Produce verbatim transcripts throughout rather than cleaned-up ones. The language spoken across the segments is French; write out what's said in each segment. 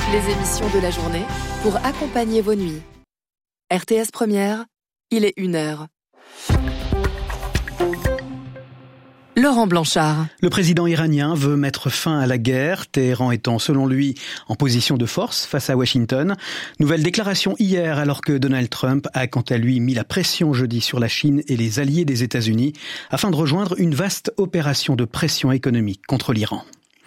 toutes les émissions de la journée pour accompagner vos nuits. R T S Première, il est une heure. Laurent Blanchard. Le président iranien veut mettre fin à la guerre, Téhéran étant selon lui en position de force face à Washington. Nouvelle déclaration hier alors que Donald Trump a quant à lui mis la pression jeudi sur la Chine et les alliés des États-Unis afin de rejoindre une vaste opération de pression économique contre l'Iran.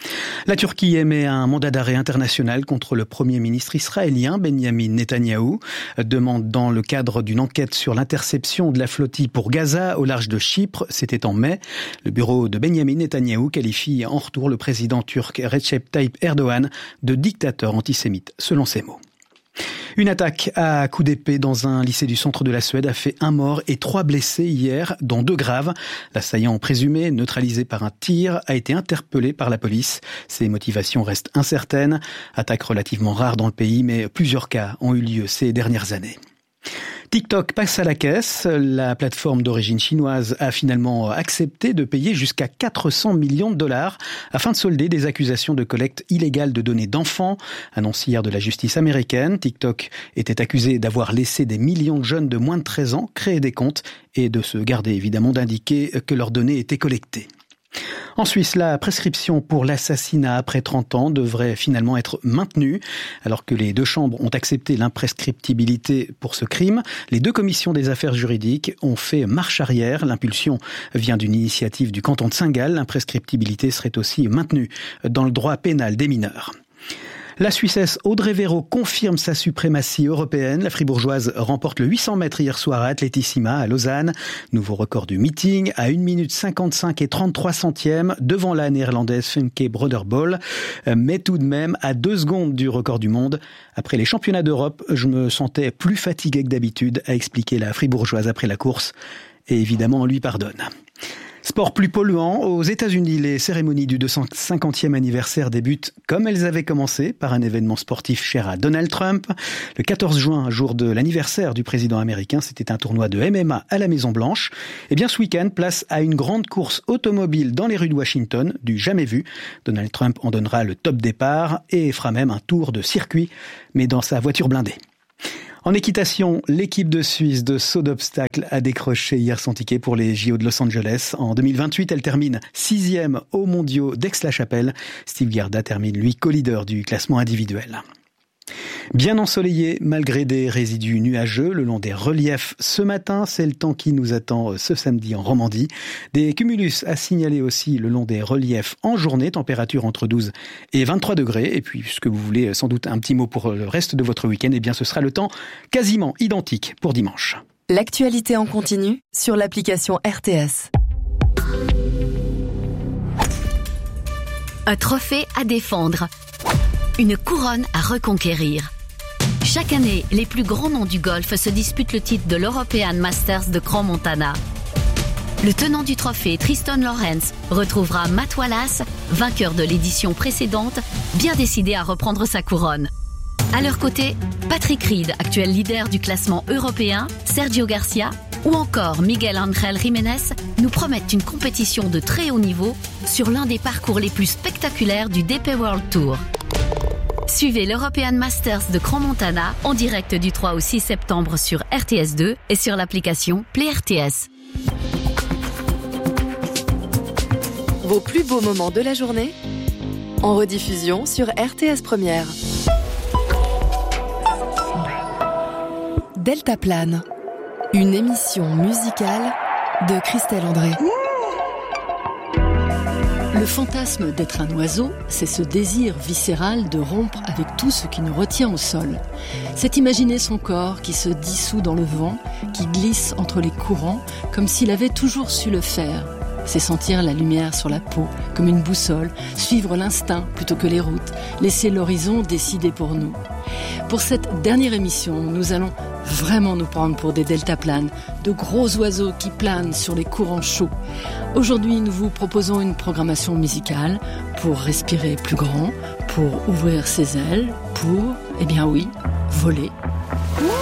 La Turquie émet un mandat d'arrêt international contre le Premier ministre israélien Benyamin Netanyahou, demande dans le cadre d'une enquête sur l'interception de la flottille pour Gaza au large de Chypre, c'était en mai. Le bureau de Benyamin Netanyahou qualifie en retour le président turc Recep Tayyip Erdogan de dictateur antisémite, selon ses mots. Une attaque à coups d'épée dans un lycée du centre de la Suède a fait un mort et trois blessés hier, dont deux graves. L'assaillant présumé, neutralisé par un tir, a été interpellé par la police. Ses motivations restent incertaines. Attaque relativement rare dans le pays, mais plusieurs cas ont eu lieu ces dernières années. TikTok passe à la caisse. La plateforme d'origine chinoise a finalement accepté de payer jusqu'à quatre cents millions de dollars afin de solder des accusations de collecte illégale de données d'enfants. Annoncière de la justice américaine, TikTok était accusé d'avoir laissé des millions de jeunes de moins de treize ans créer des comptes et de se garder évidemment d'indiquer que leurs données étaient collectées. En Suisse, la prescription pour l'assassinat après trente ans devrait finalement être maintenue. Alors que les deux chambres ont accepté l'imprescriptibilité pour ce crime, les deux commissions des affaires juridiques ont fait marche arrière. L'impulsion vient d'une initiative du canton de Saint-Gall. L'imprescriptibilité serait aussi maintenue dans le droit pénal des mineurs. La Suissesse Audrey Véro confirme sa suprématie européenne. La Fribourgeoise remporte le huit cents mètres hier soir à Atletissima à Lausanne. Nouveau record du meeting à une minute cinquante-cinq et trente-trois centièmes devant la néerlandaise Femke Broderbol. Mais tout de même à deux secondes du record du monde. Après les championnats d'Europe, je me sentais plus fatigué que d'habitude, a expliqué la Fribourgeoise après la course. Et évidemment, on lui pardonne. Sport plus polluant, aux États-Unis, les cérémonies du deux cent cinquantième anniversaire débutent comme elles avaient commencé, par un événement sportif cher à Donald Trump. Le quatorze juin, jour de l'anniversaire du président américain, c'était un tournoi de M M A à la Maison-Blanche. Et bien ce week-end, place à une grande course automobile dans les rues de Washington, du jamais vu. Donald Trump en donnera le top départ et fera même un tour de circuit, mais dans sa voiture blindée. En équitation, l'équipe de Suisse de saut d'obstacles a décroché hier son ticket pour les J O de Los Angeles. En deux mille vingt-huit, elle termine sixième aux mondiaux d'Aix-la-Chapelle. Steve Gerda termine, lui, co-leader du classement individuel. Bien ensoleillé malgré des résidus nuageux le long des reliefs ce matin. C'est le temps qui nous attend ce samedi en Romandie. Des cumulus à signaler aussi le long des reliefs en journée. Température entre douze et vingt-trois degrés. Et puis, puisque vous voulez sans doute un petit mot pour le reste de votre week-end, eh bien ce sera le temps quasiment identique pour dimanche. L'actualité en continu sur l'application R T S. Un trophée à défendre. Une couronne à reconquérir. Chaque année, les plus grands noms du golf se disputent le titre de l'European Masters de Crans-Montana. Le tenant du trophée, Tristan Lawrence, retrouvera Matt Wallace, vainqueur de l'édition précédente, bien décidé à reprendre sa couronne. À leur côté, Patrick Reed, actuel leader du classement européen, Sergio Garcia ou encore Miguel Ángel Jiménez nous promettent une compétition de très haut niveau sur l'un des parcours les plus spectaculaires du D P World Tour. Suivez l'European Masters de Crans-Montana en direct du trois au six septembre sur R T S deux et sur l'application Play R T S. Vos plus beaux moments de la journée en rediffusion sur R T S Première. Deltaplane, une émission musicale de Christelle André. Le fantasme d'être un oiseau, c'est ce désir viscéral de rompre avec tout ce qui nous retient au sol. C'est imaginer son corps qui se dissout dans le vent, qui glisse entre les courants, comme s'il avait toujours su le faire. C'est sentir la lumière sur la peau, comme une boussole, suivre l'instinct plutôt que les routes, laisser l'horizon décider pour nous. Pour cette dernière émission, nous allons vraiment nous prendre pour des deltaplanes, de gros oiseaux qui planent sur les courants chauds. Aujourd'hui, nous vous proposons une programmation musicale pour respirer plus grand, pour ouvrir ses ailes, pour, eh bien oui, voler.